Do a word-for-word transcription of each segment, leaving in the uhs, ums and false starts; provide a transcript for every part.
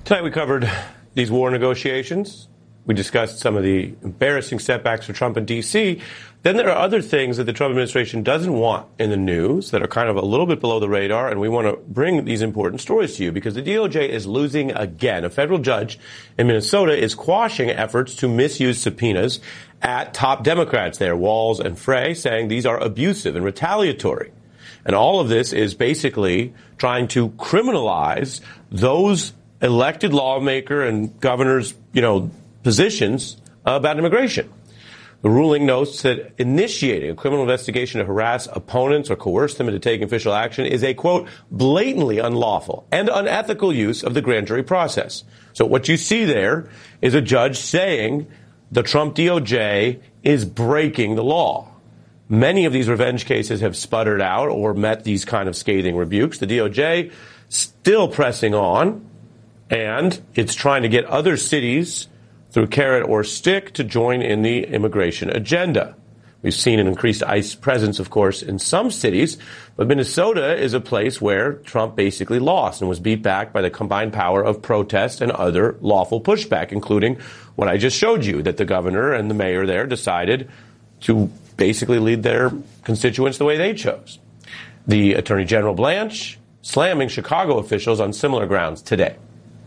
Tonight we covered these war negotiations. We discussed some of the embarrassing setbacks for Trump in D C. Then there are other things that the Trump administration doesn't want in the news that are kind of a little bit below the radar, and we want to bring these important stories to you because the D O J is losing again. A federal judge in Minnesota is quashing efforts to misuse subpoenas at top Democrats there, Walz and Frey, saying these are abusive and retaliatory. And all of this is basically trying to criminalize those elected lawmaker and governors, you know, positions about immigration. The ruling notes that initiating a criminal investigation to harass opponents or coerce them into taking official action is a, quote, blatantly unlawful and unethical use of the grand jury process. So what you see there is a judge saying the Trump D O J is breaking the law. Many of these revenge cases have sputtered out or met these kind of scathing rebukes. The D O J still pressing on, and it's trying to get other cities through carrot or stick to join in the immigration agenda. We've seen an increased ICE presence, of course, in some cities, but Minnesota is a place where Trump basically lost and was beat back by the combined power of protest and other lawful pushback, including what I just showed you, that the governor and the mayor there decided to basically lead their constituents the way they chose. The Attorney General Blanche slamming Chicago officials on similar grounds today.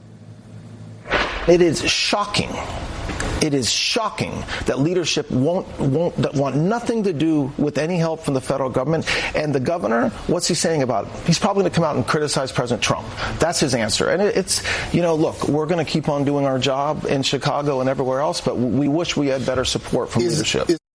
It is shocking. It is shocking that leadership won't, won't that want nothing to do with any help from the federal government. And the governor, what's he saying about it? He's probably going to come out and criticize President Trump. That's his answer. And it's, you know, look, we're going to keep on doing our job in Chicago and everywhere else, but we wish we had better support from is, leadership. Is-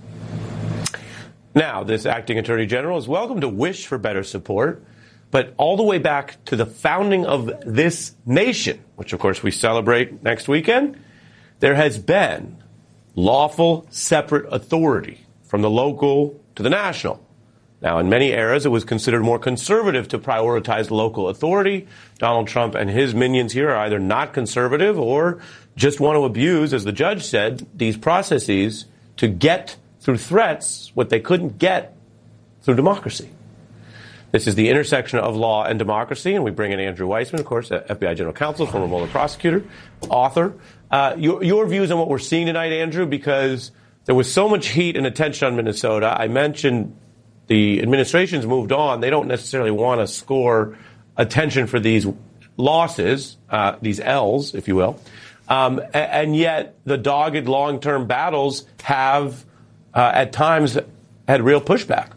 Now, this acting attorney general is welcome to wish for better support, but all the way back to the founding of this nation, which, of course, we celebrate next weekend, there has been lawful separate authority from the local to the national. Now, in many eras, it was considered more conservative to prioritize local authority. Donald Trump and his minions here are either not conservative or just want to abuse, as the judge said, these processes to get through threats what they couldn't get through democracy. This is the intersection of law and democracy, and we bring in Andrew Weissmann, of course, F B I General Counsel, former Mueller prosecutor, author. Uh, your, your views on what we're seeing tonight, Andrew, because there was so much heat and attention on Minnesota. I mentioned the administration's moved on. They don't necessarily want to score attention for these losses, uh, these L's, if you will. Um, and, and yet the dogged long-term battles have, uh, at times, had real pushback.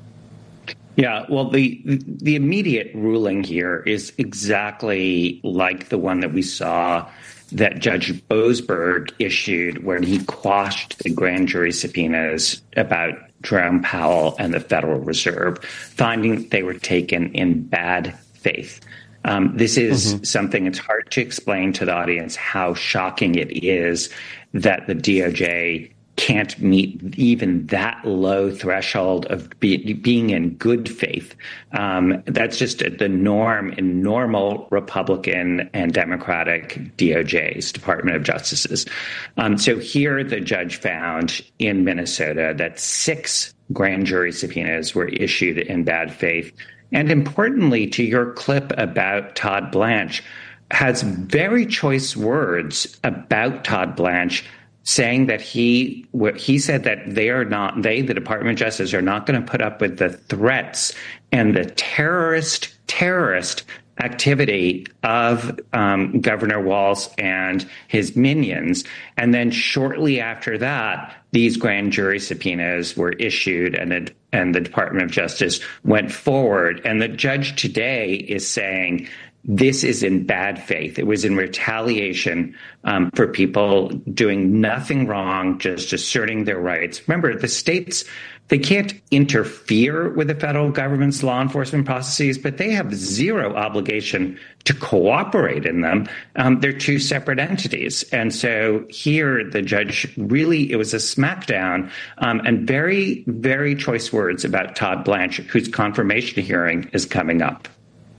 Yeah, well, the the immediate ruling here is exactly like the one that we saw that Judge Boasberg issued, where he quashed the grand jury subpoenas about Jerome Powell and the Federal Reserve, finding they were taken in bad faith. Um, this is mm-hmm. something it's hard to explain to the audience how shocking it is that the D O J can't meet even that low threshold of be, being in good faith. Um, that's just the norm in normal Republican and Democratic D O Js, Department of Justices. Um, so here the judge found in Minnesota that six grand jury subpoenas were issued in bad faith. And importantly, to your clip about Todd Blanche, has very choice words about Todd Blanche, saying that he he said that they are not, they, the Department of Justice, are not going to put up with the threats and the terrorist, terrorist activity of um, Governor Walz and his minions. And then shortly after that, these grand jury subpoenas were issued and it, and the Department of Justice went forward. And the judge today is saying this is in bad faith. It was in retaliation um, for people doing nothing wrong, just asserting their rights. Remember, the states, they can't interfere with the federal government's law enforcement processes, but they have zero obligation to cooperate in them. Um, they're two separate entities. And so here the judge really, it was a smackdown um, and very, very choice words about Todd Blanche, whose confirmation hearing is coming up.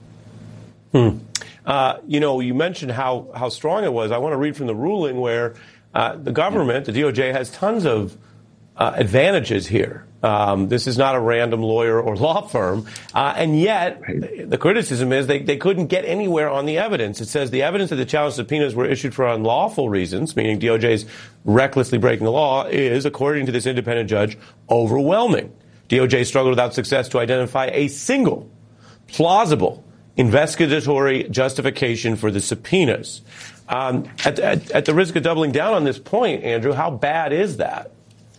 Hmm. Uh, you know, you mentioned how, how strong it was. I want to read from the ruling where uh, the government, the D O J, has tons of uh, advantages here. Um, this is not a random lawyer or law firm. Uh, and yet, right. the criticism is they, they couldn't get anywhere on the evidence. It says the evidence that the challenge subpoenas were issued for unlawful reasons, meaning D O J's recklessly breaking the law, is, according to this independent judge, overwhelming. D O J struggled without success to identify a single plausible investigatory justification for the subpoenas. Um, at, at, at the risk of doubling down on this point, Andrew, how bad is that?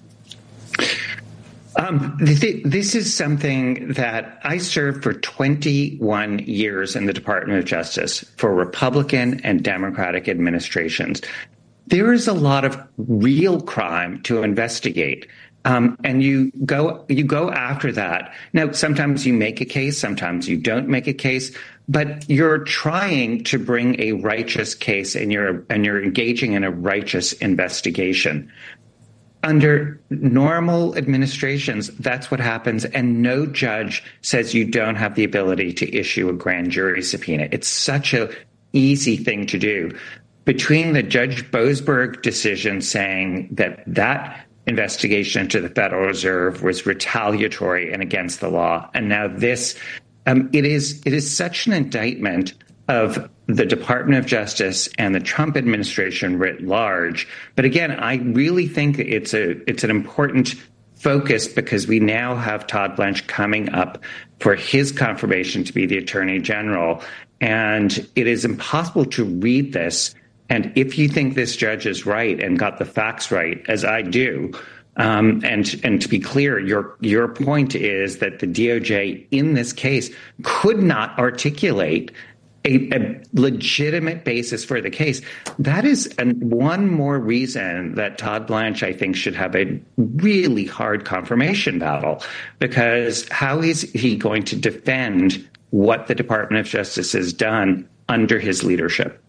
Um, th- this is something that I served for twenty-one years in the Department of Justice for Republican and Democratic administrations. There is a lot of real crime to investigate. Um, and you go you go after that. Now, sometimes you make a case, sometimes you don't make a case, but you're trying to bring a righteous case and you're and you're engaging in a righteous investigation. Under normal administrations, that's what happens, and no judge says you don't have the ability to issue a grand jury subpoena. It's such an easy thing to do. Between the Judge Boasberg decision saying that that investigation into the Federal Reserve was retaliatory and against the law, and now this, um, it is it is such an indictment of the Department of Justice and the Trump administration writ large. But again, I really think it's a it's an important focus because we now have Todd Blanche coming up for his confirmation to be the Attorney General. And it is impossible to read this. And if you think this judge is right and got the facts right, as I do, um, and and to be clear, your your point is that the D O J in this case could not articulate A, a legitimate basis for the case. That is an, one more reason that Todd Blanche, I think, should have a really hard confirmation battle, because how is he going to defend what the Department of Justice has done under his leadership?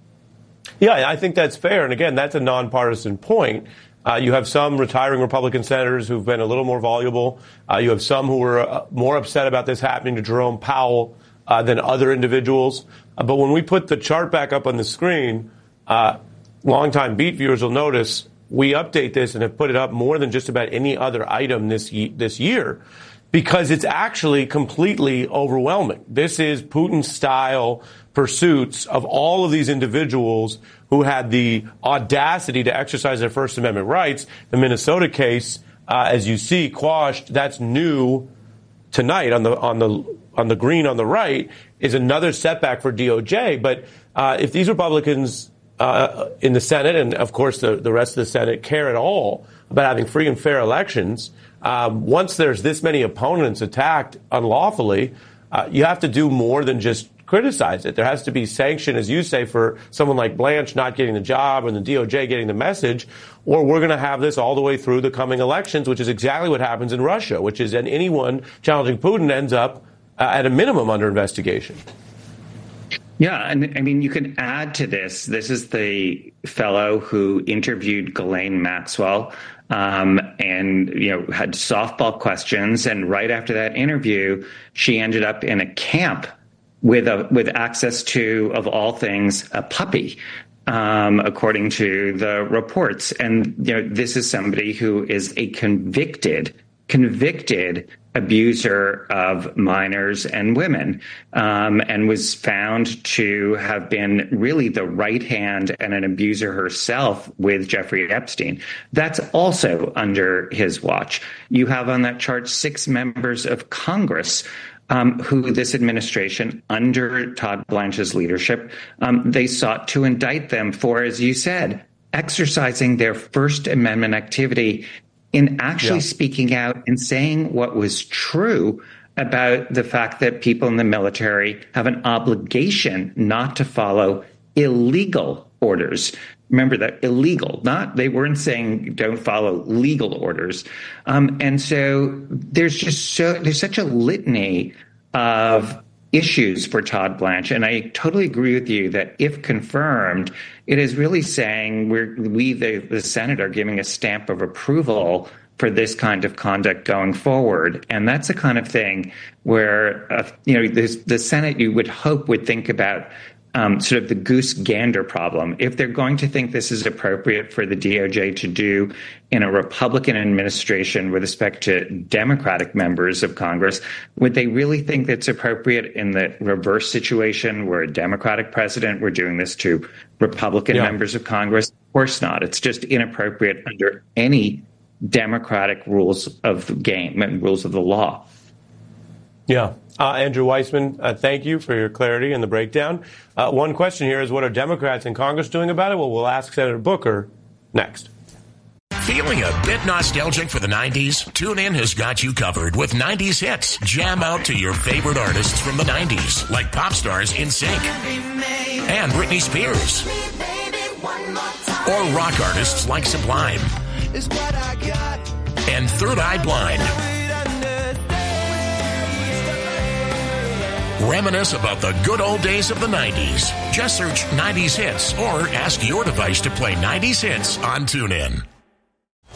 Yeah, I think that's fair. And again, that's a nonpartisan point. Uh, you have some retiring Republican senators who've been a little more voluble. Uh, you have some who were uh, more upset about this happening to Jerome Powell Uh, than other individuals. Uh, but when we put the chart back up on the screen, uh, longtime beat viewers will notice we update this and have put it up more than just about any other item this ye- this year, because it's actually completely overwhelming. This is Putin-style pursuits of all of these individuals who had the audacity to exercise their First Amendment rights. The Minnesota case, uh, as you see, quashed. That's new tonight on the on the on the green on the right, is another setback for D O J. But uh, if these Republicans uh, in the Senate, and of course the, the rest of the Senate, care at all about having free and fair elections, um, once there's this many opponents attacked unlawfully, uh, you have to do more than just criticize it. There has to be sanction, as you say, for someone like Blanche not getting the job and the D O J getting the message, or we're going to have this all the way through the coming elections, which is exactly what happens in Russia, which is that anyone challenging Putin ends up uh, at a minimum under investigation. Yeah, and I mean, you can add to this. This is the fellow who interviewed Ghislaine Maxwell um, and, you know, had softball questions. And right after that interview, she ended up in a camp with a with access to, of all things, a puppy, um, according to the reports. And, you know, this is somebody who is a convicted, convicted abuser of minors and women, um, and was found to have been really the right hand and an abuser herself with Jeffrey Epstein. That's also under his watch. You have on that chart six members of Congress Um, who this administration, under Todd Blanche's leadership, um, they sought to indict them for, as you said, exercising their First Amendment activity in actually yeah. speaking out and saying what was true about the fact that people in the military have an obligation not to follow illegal orders. Remember that, illegal, not, they weren't saying don't follow legal orders. Um, and so there's just so, there's such a litany of issues for Todd Blanche. And I totally agree with you that if confirmed, it is really saying we're, we, the, the Senate, are giving a stamp of approval for this kind of conduct going forward. And that's the kind of thing where, uh, you know, the, the Senate, you would hope, would think about um, sort of the goose gander problem. If they're going to think this is appropriate for the D O J to do in a Republican administration with respect to Democratic members of Congress, would they really think that's appropriate in the reverse situation where a Democratic president were doing this to Republican yeah. members of Congress? Of course not. It's just inappropriate under any democratic rules of the game and rules of the law. Yeah. Uh, Andrew Weissmann, uh, thank you for your clarity and the breakdown. Uh, one question here is, what are Democrats in Congress doing about it? Well, we'll ask Senator Booker next. Feeling a bit nostalgic for the nineties? TuneIn has got you covered with nineties hits. Jam out to your favorite artists from the nineties, like pop stars N Sync and Britney Spears, or rock artists like Sublime and Third Eye Blind. Reminisce about the good old days of the nineties. Just search nineties hits or ask your device to play nineties hits on TuneIn.